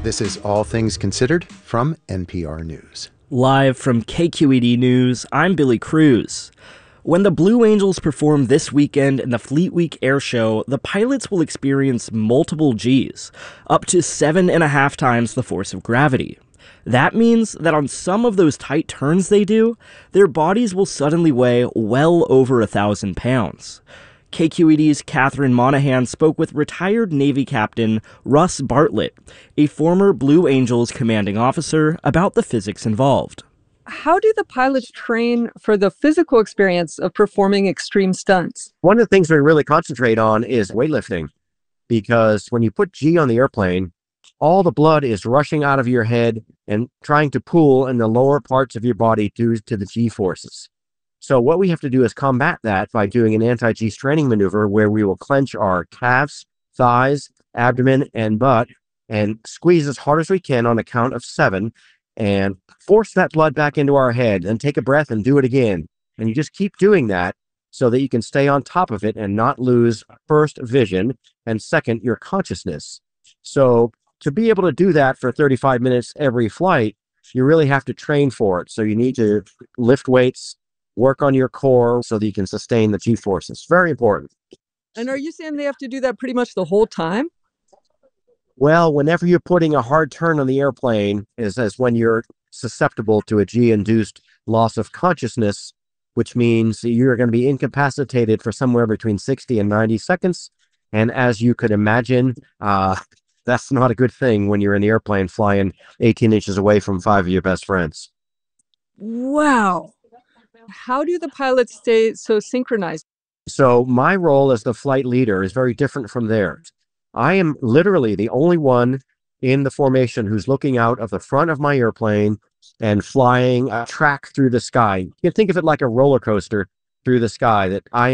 This is All Things Considered from NPR News. Live from KQED News, I'm Billy Cruz. When the Blue Angels perform this weekend in the Fleet Week Air Show, the pilots will experience multiple Gs, up to 7.5 times the force of gravity. That means that on some of those tight turns they do, their bodies will suddenly weigh well over 1,000 pounds. KQED's Catherine Monahan spoke with retired Navy Captain Russ Bartlett, a former Blue Angels commanding officer, about the physics involved. How do the pilots train for the physical experience of performing extreme stunts? One of the things we really concentrate on is weightlifting, because when you put G on the airplane, all the blood is rushing out of your head and trying to pool in the lower parts of your body due to the G forces. So what we have to do is combat that by doing an anti-G straining maneuver where we will clench our calves, thighs, abdomen, and butt and squeeze as hard as we can on a count of 7 and force that blood back into our head, and take a breath and do it again. And you just keep doing that so that you can stay on top of it and not lose, first, vision, and second, your consciousness. So to be able to do that for 35 minutes every flight, you really have to train for it. So you need to lift weights, work on your core so that you can sustain the G forces. Very important. And are you saying they have to do that pretty much the whole time? Well, whenever you're putting a hard turn on the airplane is when you're susceptible to a G-induced loss of consciousness, which means you're going to be incapacitated for somewhere between 60 and 90 seconds. And as you could imagine, that's not a good thing when you're in the airplane flying 18 inches away from 5 of your best friends. Wow. How do the pilots stay so synchronized? So my role as the flight leader is very different from theirs. I am literally the only one in the formation who's looking out of the front of my airplane and flying a track through the sky. You can think of it like a roller coaster through the sky, that I